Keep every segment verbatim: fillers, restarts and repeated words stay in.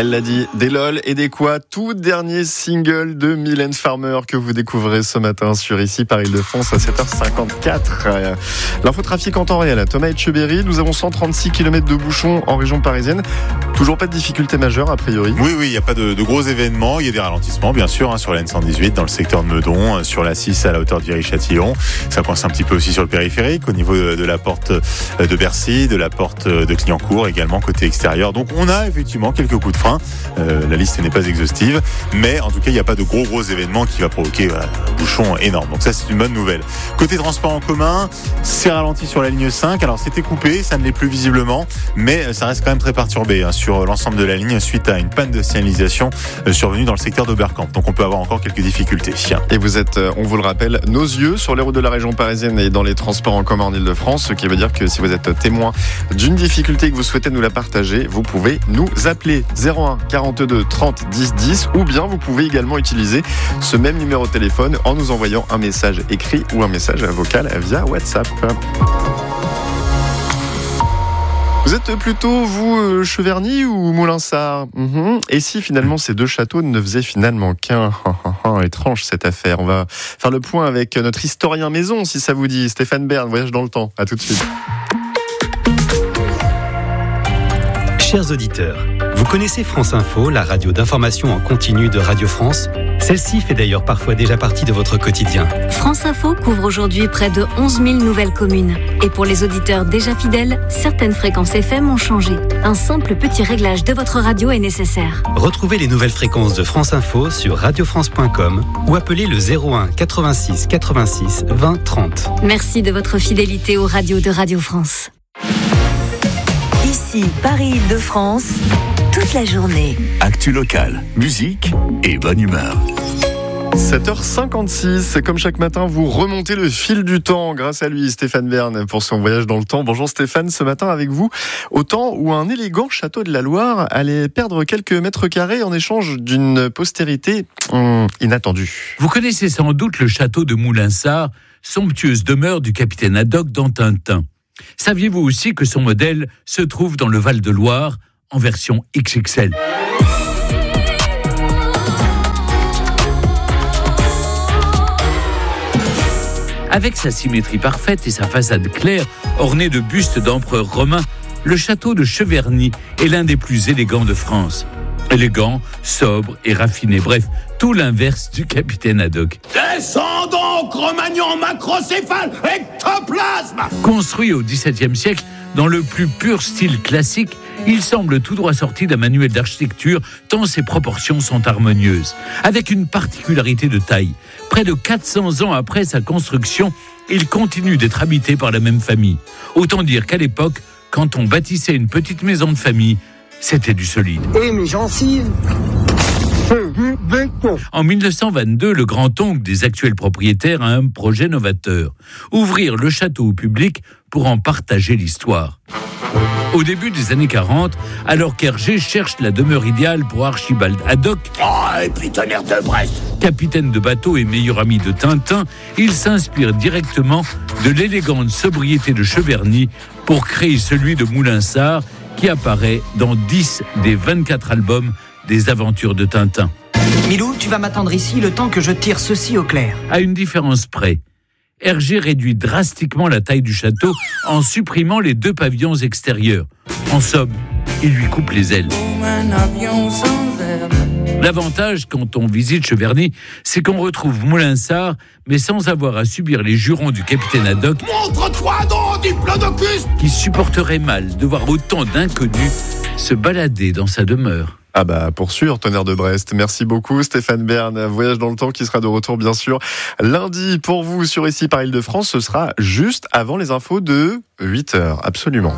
Elle l'a dit, des lol et des quoi, tout dernier single de Mylène Farmer que vous découvrez ce matin sur Ici par Île-de-France à sept heures cinquante-quatre. L'infotrafic en temps réel, Thomas Etcheberry, nous avons cent trente-six kilomètres de bouchons en région parisienne. Toujours pas de difficultés majeures a priori. Oui, oui, il n'y a pas de, de gros événements. Il y a des ralentissements, bien sûr, hein, sur la N cent dix-huit, dans le secteur de Meudon, sur la six à la hauteur de Viry-Châtillon. Ça coince un petit peu aussi sur le périphérique, au niveau de, de la porte de Bercy, de la porte de Clignancourt, également côté extérieur. Donc on a effectivement quelques coups de frein. Euh, la liste n'est pas exhaustive, mais en tout cas, il n'y a pas de gros gros événements qui va provoquer voilà, un bouchon énorme. Donc ça, c'est une bonne nouvelle. Côté transport en commun, c'est ralenti sur la ligne cinq. Alors c'était coupé, ça ne l'est plus visiblement, mais ça reste quand même très perturbé hein, sur l'ensemble de la ligne suite à une panne de signalisation euh, survenue dans le secteur d'Oberkampf. Donc on peut avoir encore quelques difficultés. Et vous êtes, on vous le rappelle, nos yeux sur les routes de la région parisienne et dans les transports en commun en Île-de-France, ce qui veut dire que si vous êtes témoin d'une difficulté et que vous souhaitez nous la partager, vous pouvez nous appeler zéro un quarante-deux trente dix dix ou bien vous pouvez également utiliser ce même numéro de téléphone en nous envoyant un message écrit ou un message vocal via WhatsApp. Vous êtes plutôt, vous, Cheverny ou Moulinsart ? mmh. Et si finalement ces deux châteaux ne faisaient finalement qu'un ? Étrange cette affaire. On va faire le point avec notre historien maison, si ça vous dit. Stéphane Bern, Voyage dans le temps. À tout de suite. Chers auditeurs, vous connaissez France Info, la radio d'information en continu de Radio France ? Celle-ci fait d'ailleurs parfois déjà partie de votre quotidien. France Info couvre aujourd'hui près de onze mille nouvelles communes. Et pour les auditeurs déjà fidèles, certaines fréquences F M ont changé. Un simple petit réglage de votre radio est nécessaire. Retrouvez les nouvelles fréquences de France Info sur radio france point com ou appelez le zéro un quatre-vingt-six quatre-vingt-six vingt trente. Merci de votre fidélité aux radios de Radio France. Ici, Paris-Île-de-France, toute la journée. Actu locale, musique et bonne humeur. sept heures cinquante-six, comme chaque matin, vous remontez le fil du temps grâce à lui, Stéphane Bern, pour son voyage dans le temps. Bonjour Stéphane, ce matin avec vous, au temps où un élégant château de la Loire allait perdre quelques mètres carrés en échange d'une postérité hum, inattendue. Vous connaissez sans doute le château de Moulinsart, somptueuse demeure du capitaine Haddock dans Tintin. Saviez-vous aussi que son modèle se trouve dans le Val-de-Loire en version X X L ? Avec sa symétrie parfaite et sa façade claire, ornée de bustes d'empereurs romains, le château de Cheverny est l'un des plus élégants de France. Élégant, sobre et raffiné, bref, tout l'inverse du capitaine Haddock. Descendons, Cro-Magnon, macrocéphale, ectoplasme ! Construit au dix-septième siècle, dans le plus pur style classique, il semble tout droit sorti d'un manuel d'architecture tant ses proportions sont harmonieuses. Avec une particularité de taille, près de quatre cents ans après sa construction, il continue d'être habité par la même famille. Autant dire qu'à l'époque, quand on bâtissait une petite maison de famille, c'était du solide. Et mes gencives, c'est du béton. En dix-neuf cent vingt-deux, le grand-oncle des actuels propriétaires a un projet novateur. Ouvrir le château au public pour en partager l'histoire. Au début des années quarante, alors qu'Hergé cherche la demeure idéale pour Archibald Haddock, oh, et puis tonnerre de Brest, capitaine de bateau et meilleur ami de Tintin, il s'inspire directement de l'élégante sobriété de Cheverny pour créer celui de Moulinsart, qui apparaît dans dix des vingt-quatre albums des aventures de Tintin. Milou, tu vas m'attendre ici le temps que je tire ceci au clair. À une différence près, Hergé réduit drastiquement la taille du château en supprimant les deux pavillons extérieurs. En somme, il lui coupe les ailes. L'avantage, quand on visite Cheverny, c'est qu'on retrouve Moulinsart, mais sans avoir à subir les jurons du capitaine Haddock. Montre-toi donc, diplodocus ! Qui supporterait mal de voir autant d'inconnus se balader dans sa demeure. Ah bah pour sûr, tonnerre de Brest. Merci beaucoup Stéphane Bern. Voyage dans le temps qui sera de retour bien sûr lundi pour vous sur Ici par Île-de-France. Ce sera juste avant les infos de huit heures. Absolument.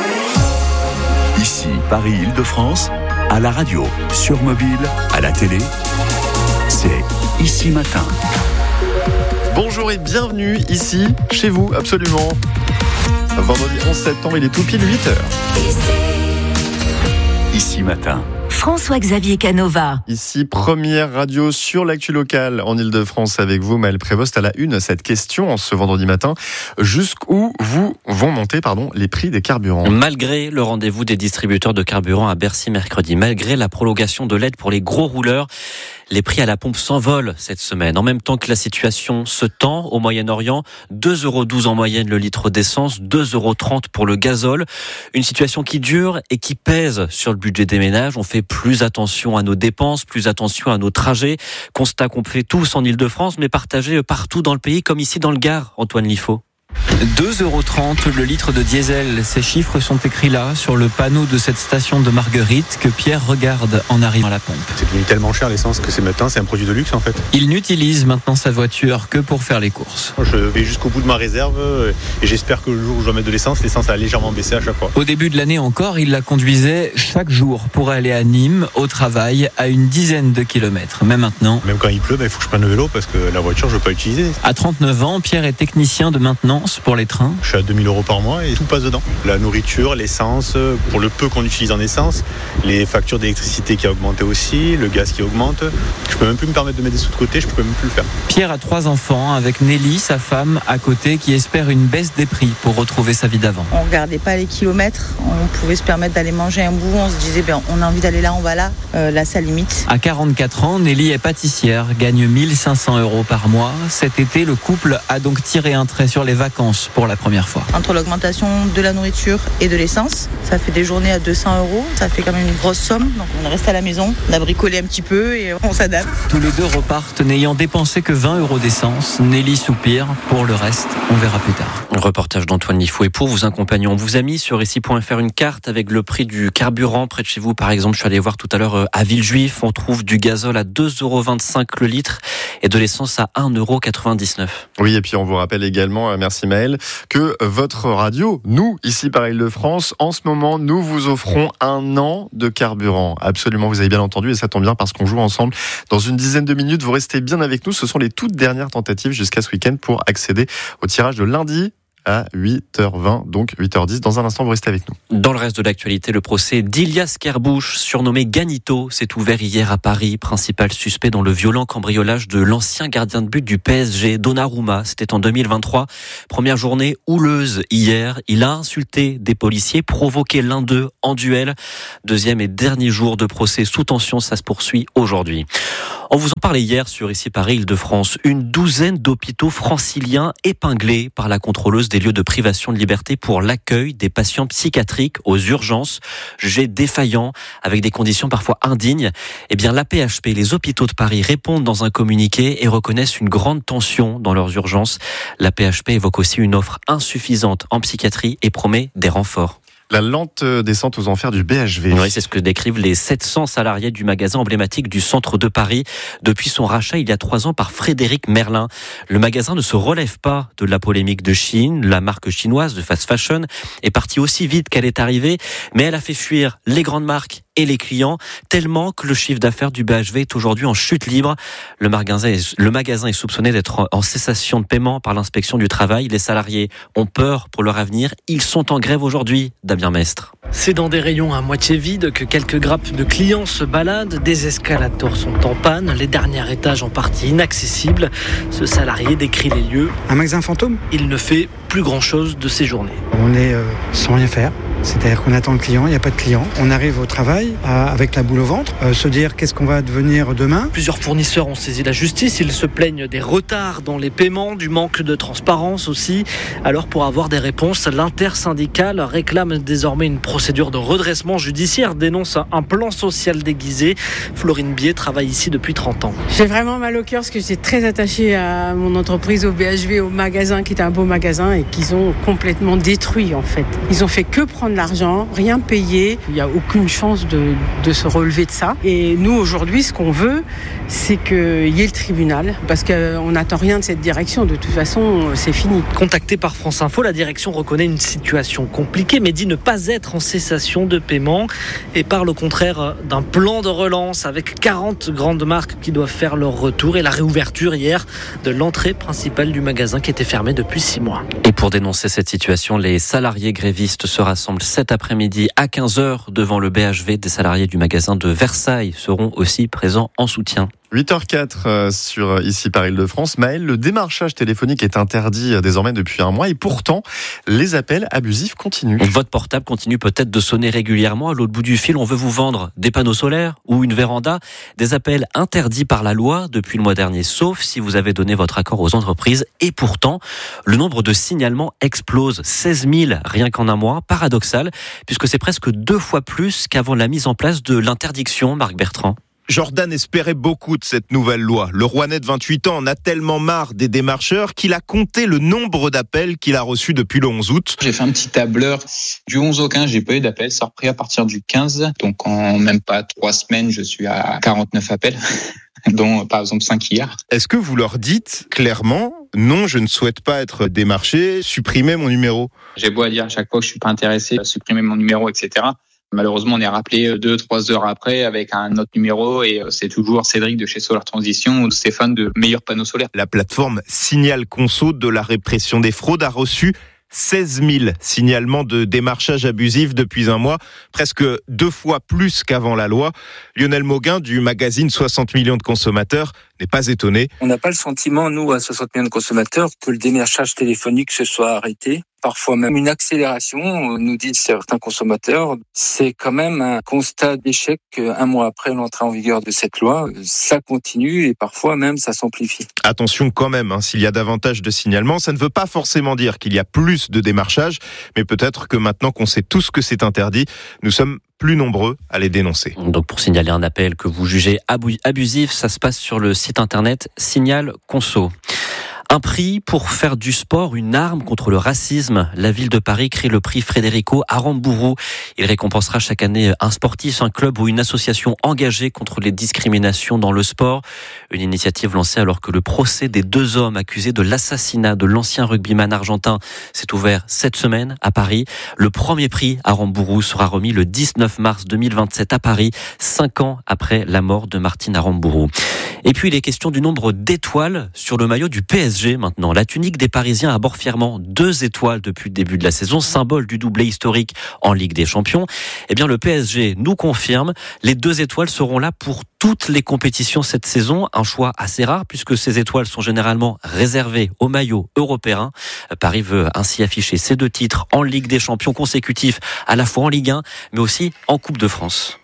Ici Paris-Île-de-France, à la radio, sur mobile, à la télé, c'est Ici Matin. Bonjour et bienvenue ici, chez vous, absolument. Vendredi onze septembre, il est tout pile huit heures. Ici Matin. François-Xavier Canova. Ici, première radio sur l'actu locale en Ile-de-France avec vous, Maëlle Prévost. À la une, cette question en ce vendredi matin. Jusqu'où vous vont monter pardon, les prix des carburants ? Malgré le rendez-vous des distributeurs de carburant à Bercy mercredi, malgré la prolongation de l'aide pour les gros rouleurs, les prix à la pompe s'envolent cette semaine. En même temps que la situation se tend au Moyen-Orient, deux euros douze en moyenne le litre d'essence, deux euros trente pour le gazole. Une situation qui dure et qui pèse sur le budget des ménages. On fait plus attention à nos dépenses, plus attention à nos trajets. Constat qu'on fait tous en Ile-de-France, mais partagé partout dans le pays, comme ici dans le Gard, Antoine Liffaut. deux euros trente le litre de diesel. Ces chiffres sont écrits là, sur le panneau de cette station de Marguerite que Pierre regarde en arrivant à la pompe. C'est devenu tellement cher l'essence que c'est maintenant, c'est un produit de luxe en fait. Il n'utilise maintenant sa voiture que pour faire les courses. Je vais jusqu'au bout de ma réserve et j'espère que le jour où je dois mettre de l'essence, l'essence a légèrement baissé à chaque fois. Au début de l'année encore, il la conduisait chaque jour pour aller à Nîmes, au travail, à une dizaine de kilomètres. Mais maintenant... Même quand il pleut, il faut que je prenne le vélo parce que la voiture, je ne veux pas l'utiliser. À trente-neuf ans, Pierre est technicien de maintenance pour les trains. Je suis à deux mille euros par mois et tout passe dedans. La nourriture, l'essence, pour le peu qu'on utilise en essence, les factures d'électricité qui a augmenté aussi, le gaz qui augmente. Je peux même plus me permettre de mettre des sous de côté, je peux même plus le faire. Pierre a trois enfants avec Nelly, sa femme, à côté, qui espère une baisse des prix pour retrouver sa vie d'avant. On regardait pas les kilomètres, on pouvait se permettre d'aller manger un bout, on se disait ben, on a envie d'aller là, on va là, euh, là ça limite. À quarante-quatre ans, Nelly est pâtissière, gagne mille cinq cents euros par mois. Cet été, le couple a donc tiré un trait sur les vacances pour la première fois. Entre l'augmentation de la nourriture et de l'essence, ça fait des journées à deux cents euros, ça fait quand même une grosse somme. Donc on est resté à la maison, on a bricolé un petit peu et on s'adapte. Tous les deux repartent n'ayant dépensé que vingt euros d'essence. Nelly soupire, pour le reste, on verra plus tard. Reportage d'Antoine Liffaut. Et pour vous accompagner, on vous a mis sur ici point f r une carte avec le prix du carburant près de chez vous. Par exemple, je suis allé voir tout à l'heure à Villejuif, on trouve du gazole à deux euros vingt-cinq le litre et de l'essence à un euro quatre-vingt-dix-neuf. Oui, et puis on vous rappelle également, merci Maëlle, que votre radio, nous, ici par Ile-de-France, en ce moment, nous vous offrons un an de carburant. Absolument, vous avez bien entendu, et ça tombe bien parce qu'on joue ensemble dans une dizaine de minutes. Vous restez bien avec nous, ce sont les toutes dernières tentatives jusqu'à ce week-end pour accéder au tirage de lundi à huit heures vingt, donc huit heures dix. Dans un instant, vous restez avec nous. Dans le reste de l'actualité, le procès d'Ilias Kerbouche, surnommé Ganito, s'est ouvert hier à Paris. Principal suspect dans le violent cambriolage de l'ancien gardien de but du P S G, Donnarumma. C'était en deux mille vingt-trois. Première journée houleuse hier. Il a insulté des policiers, provoqué l'un d'eux en duel. Deuxième et dernier jour de procès sous tension, ça se poursuit aujourd'hui. On vous en parlait hier sur Ici Paris, Île-de-France. Une douzaine d'hôpitaux franciliens épinglés par la contrôleuse des lieux de privation de liberté pour l'accueil des patients psychiatriques aux urgences, jugés défaillants avec des conditions parfois indignes. Eh bien, l'A P H P, les hôpitaux de Paris répondent dans un communiqué et reconnaissent une grande tension dans leurs urgences. L'A P H P évoque aussi une offre insuffisante en psychiatrie et promet des renforts. La lente descente aux enfers du B H V. Oui, c'est ce que décrivent les sept cents salariés du magasin emblématique du centre de Paris depuis son rachat il y a trois ans par Frédéric Merlin. Le magasin ne se relève pas de la polémique de Chine. La marque chinoise de fast fashion est partie aussi vite qu'elle est arrivée, mais elle a fait fuir les grandes marques et les clients, tellement que le chiffre d'affaires du B H V est aujourd'hui en chute libre. Le magasin est, le magasin est soupçonné d'être en cessation de paiement par l'inspection du travail. Les salariés ont peur pour leur avenir. Ils sont en grève aujourd'hui. Damien Mestre. C'est dans des rayons à moitié vides que quelques grappes de clients se baladent. Des escalators sont en panne, les derniers étages en partie inaccessibles. Ce salarié décrit les lieux. Un magasin fantôme ? Il ne fait plus grand-chose de ses journées. On est euh, sans rien faire. C'est-à-dire qu'on attend le client, il n'y a pas de client. On arrive au travail à, avec la boule au ventre, euh, se dire qu'est-ce qu'on va devenir demain. Plusieurs fournisseurs ont saisi la justice. Ils se plaignent des retards dans les paiements, du manque de transparence aussi. Alors pour avoir des réponses, l'intersyndicale réclame désormais une procédure de redressement judiciaire, dénonce un plan social déguisé. Florine Bier travaille ici depuis trente ans. J'ai vraiment mal au cœur parce que j'étais très attachée à mon entreprise, au B H V, au magasin qui était un beau magasin et qu'ils ont complètement détruit en fait. Ils ont fait que prendre l'argent, rien payer. Il n'y a aucune chance de, de se relever de ça. Et nous, aujourd'hui, ce qu'on veut, c'est qu'il y ait le tribunal, parce qu'on n'attend rien de cette direction. De toute façon, c'est fini. Contactée par France Info, la direction reconnaît une situation compliquée, mais dit ne pas être en cessation de paiement et parle au contraire d'un plan de relance avec quarante grandes marques qui doivent faire leur retour et la réouverture hier de l'entrée principale du magasin qui était fermée depuis six mois. Et pour dénoncer cette situation, les salariés grévistes se rassemblent rassemble cet après-midi à quinze heures devant le B H V. Des salariés du magasin de Versailles seront aussi présents en soutien. huit heures quatre euh, sur ici par Île-de-France. Maël, le démarchage téléphonique est interdit euh, désormais depuis un mois et pourtant les appels abusifs continuent. Votre portable continue peut-être de sonner régulièrement. À l'autre bout du fil, on veut vous vendre des panneaux solaires ou une véranda. Des appels interdits par la loi depuis le mois dernier, sauf si vous avez donné votre accord aux entreprises. Et pourtant, le nombre de signalements explose. seize mille rien qu'en un mois. Paradoxal, puisque c'est presque deux fois plus qu'avant la mise en place de l'interdiction, Marc Bertrand. Jordan espérait beaucoup de cette nouvelle loi. Le Rouennais de vingt-huit ans en a tellement marre des démarcheurs qu'il a compté le nombre d'appels qu'il a reçus depuis le onze août. J'ai fait un petit tableur. Du onze au quinze, j'ai pas eu d'appels. Ça a repris à partir du quinze. Donc en même pas trois semaines, je suis à quarante-neuf appels, dont par exemple cinq hier. Est-ce que vous leur dites clairement « Non, je ne souhaite pas être démarché, supprimez mon numéro ». J'ai beau à dire à chaque fois que je suis pas intéressé, supprimer mon numéro, et cetera. Malheureusement, on est rappelé deux, trois heures après avec un autre numéro et c'est toujours Cédric de chez Solar Transition ou Stéphane de Meilleurs Panneaux Solaires. La plateforme Signal Conso de la répression des fraudes a reçu seize mille signalements de démarchage abusif depuis un mois, presque deux fois plus qu'avant la loi. Lionel Mauguin du magazine soixante millions de consommateurs n'est pas étonné. On n'a pas le sentiment, nous, à soixante millions de consommateurs, que le démarchage téléphonique se soit arrêté. Parfois même une accélération, nous disent certains consommateurs. C'est quand même un constat d'échec un mois après l'entrée en vigueur de cette loi. Ça continue et parfois même ça s'amplifie. Attention quand même, hein, s'il y a davantage de signalements, ça ne veut pas forcément dire qu'il y a plus de démarchage, mais peut-être que maintenant qu'on sait tous que c'est interdit, nous sommes plus nombreux à les dénoncer. Donc pour signaler un appel que vous jugez abusif, ça se passe sur le site internet Signal Conso. Un prix pour faire du sport une arme contre le racisme. La ville de Paris crée le prix Frédérico Aramburu. Il récompensera chaque année un sportif, un club ou une association engagée contre les discriminations dans le sport. Une initiative lancée alors que le procès des deux hommes accusés de l'assassinat de l'ancien rugbyman argentin s'est ouvert cette semaine à Paris. Le premier prix Aramburu sera remis le dix-neuf mars deux mille vingt-sept à Paris, cinq ans après la mort de Martine Aramburu. Et puis il est question du nombre d'étoiles sur le maillot du P S G maintenant. La tunique des Parisiens aborde fièrement deux étoiles depuis le début de la saison, symbole du doublé historique en Ligue des Champions. Eh bien le P S G nous confirme, les deux étoiles seront là pour toutes les compétitions cette saison. Un choix assez rare puisque ces étoiles sont généralement réservées aux maillots européens. Paris veut ainsi afficher ces deux titres en Ligue des Champions consécutifs, à la fois en Ligue un mais aussi en Coupe de France.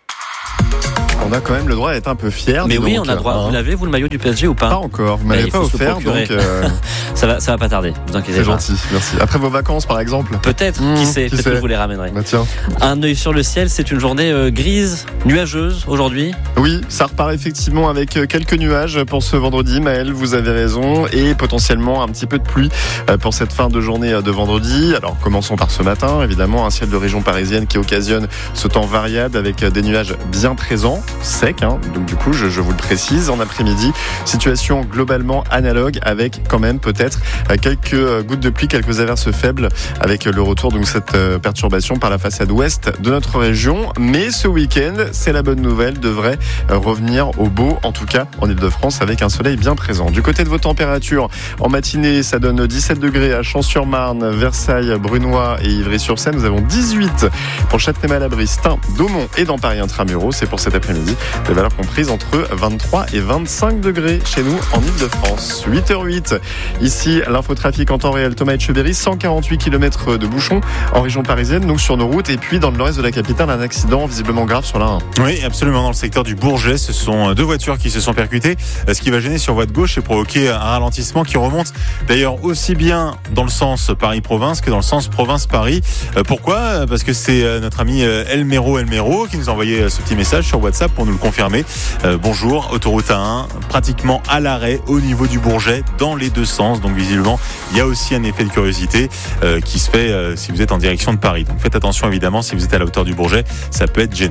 On a quand même le droit d'être un peu fier. Mais oui, donc, on a le droit. hein. Vous l'avez, vous, le maillot du P S G ou pas? Pas encore. Vous m'avez bah, pas offert, donc euh... ça va, ça va pas tarder. Vous inquiétez c'est pas. C'est gentil, merci. Après vos vacances, par exemple. Peut-être. Mmh, qui sait Peut-être que je vous les ramènerai. Bah, tiens. Un œil sur le ciel. C'est une journée euh, grise, nuageuse aujourd'hui. Oui, ça repart effectivement avec quelques nuages pour ce vendredi. Maël, vous avez raison, et potentiellement un petit peu de pluie pour cette fin de journée de vendredi. Alors commençons par ce matin. Évidemment, un ciel de région parisienne qui occasionne ce temps variable avec des nuages bien présents, secs. Hein. Donc du coup, je, je vous le précise, en après-midi, situation globalement analogue avec quand même peut-être quelques gouttes de pluie, quelques averses faibles avec le retour de cette perturbation par la façade ouest de notre région. Mais ce week-end, c'est la bonne nouvelle, devrait revenir au beau, en tout cas en Île-de-France, avec un soleil bien présent. Du côté de vos températures, en matinée, ça donne dix-sept degrés à Champs-sur-Marne, Versailles, Brunois et Ivry-sur-Seine. Nous avons dix-huit pour Châtenay-Malabry, Stein, Daumont et dans Paris Intramuros. C'est pour cet après-midi des valeurs comprises entre vingt-trois et vingt-cinq degrés chez nous en Île-de-France. huit heures huit, ici l'infotrafic en temps réel. Thomas Etcheverry, cent quarante-huit kilomètres de bouchons en région parisienne, donc sur nos routes. Et puis dans le nord-est de la capitale, un accident visiblement grave sur la un. Oui, absolument, dans le secteur du Bourget. Ce sont deux voitures qui se sont percutées, ce qui va gêner sur voie de gauche et provoquer un ralentissement qui remonte d'ailleurs aussi bien dans le sens Paris-Province que dans le sens Province-Paris. Pourquoi ? Parce que c'est notre ami Elmero Elmero qui nous a envoyé ce petit message sur WhatsApp pour nous le confirmer. Euh, bonjour, autoroute A un, pratiquement à l'arrêt au niveau du Bourget dans les deux sens. Donc visiblement, il y a aussi un effet de curiosité euh, qui se fait euh, si vous êtes en direction de Paris. Donc faites attention évidemment, si vous êtes à la hauteur du Bourget, ça peut être gênant.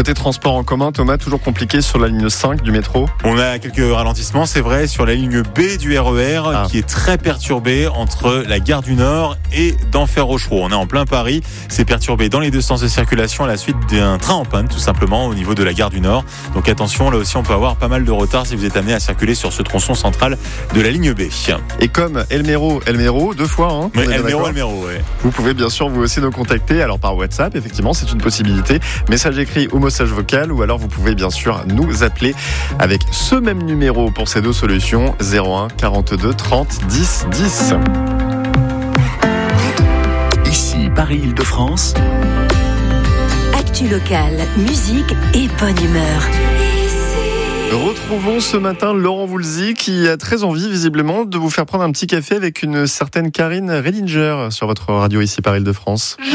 Côté transport en commun, Thomas, toujours compliqué sur la ligne cinq du métro. On a quelques ralentissements, c'est vrai, sur la ligne B du R E R ah. qui est très perturbée entre la gare du Nord et d'Enfer-Rochereau. On est en plein Paris, c'est perturbé dans les deux sens de circulation à la suite d'un train en panne, tout simplement, au niveau de la gare du Nord. Donc attention, là aussi on peut avoir pas mal de retard si vous êtes amené à circuler sur ce tronçon central de la ligne B. Et comme Elmero, Elmero, deux fois, hein. Oui, Elmero, Elmero, oui. Vous pouvez bien sûr vous aussi nous contacter, alors par WhatsApp, effectivement, c'est une possibilité. Message écrit ou message vocal, ou alors vous pouvez bien sûr nous appeler avec ce même numéro pour ces deux solutions, zéro un quarante-deux trente dix dix. Ici Paris-Île-de-France. Actu locale, musique et bonne humeur. Retrouvons ce matin Laurent Voulzy qui a très envie visiblement de vous faire prendre un petit café avec une certaine Karine Redinger sur votre radio ici Paris-Île-de-France.